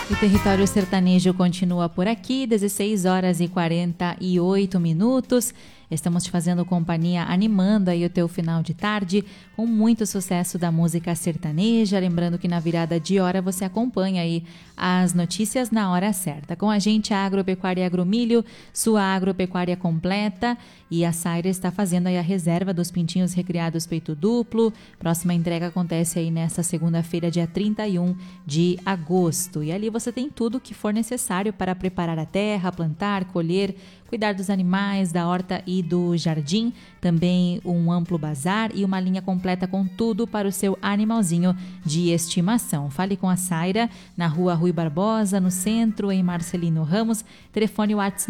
O Território Sertanejo continua por aqui, 16 horas e 48 minutos. Estamos te fazendo companhia, animando aí o teu final de tarde com muito sucesso da música sertaneja. Lembrando que na virada de hora você acompanha aí as notícias na hora certa. Com a gente, a Agropecuária Agromilho, sua agropecuária completa. E a Saira está fazendo aí a reserva dos pintinhos recriados peito duplo. Próxima entrega acontece aí nesta segunda-feira, dia 31 de agosto. E ali você tem tudo o que for necessário para preparar a terra, plantar, colher, cuidar dos animais, da horta e do jardim. Também um amplo bazar e uma linha completa com tudo para o seu animalzinho de estimação. Fale com a Saira na rua Rui Barbosa, no centro, em Marcelino Ramos. Telefone WhatsApp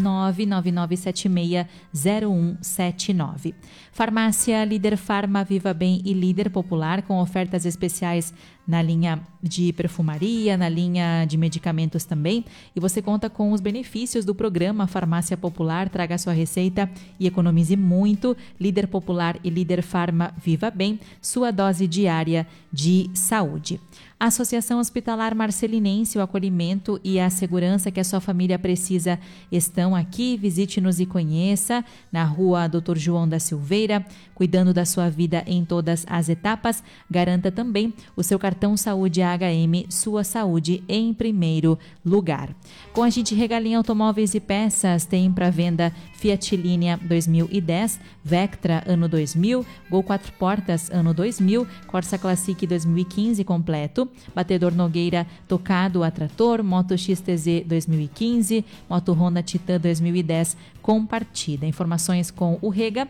999760179. Farmácia Líder Farma, Viva Bem e Líder Popular, com ofertas especiais na linha de perfumaria, na linha de medicamentos também. E você conta com os benefícios do programa Farmácia Popular. Traga sua receita e economize muito. Líder Popular e Líder Farma Viva Bem, sua dose diária de saúde. A Associação Hospitalar Marcelinense, o acolhimento e a segurança que a sua família precisa estão aqui. Visite-nos e conheça na rua Dr. João da Silveira, cuidando da sua vida em todas as etapas. Garanta também o seu cartão Saúde HM, sua saúde em primeiro lugar. Com a gente, Regalinha Automóveis e Peças, tem para venda Fiat Linea 2010, Vectra ano 2000, Gol 4 portas ano 2000, Corsa Classic 2015 completo, batedor Nogueira tocado a trator, Moto XTZ 2015, Moto Honda Titan 2010 com partida. Informações com o Rega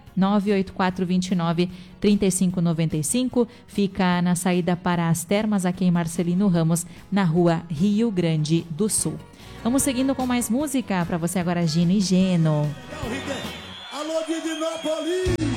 98429-3595, fica na saída para as termas aqui em Marcelino Ramos, na rua Rio Grande do Sul. Vamos seguindo com mais música para você agora, Gino e Geno. Alô, Divinópolis!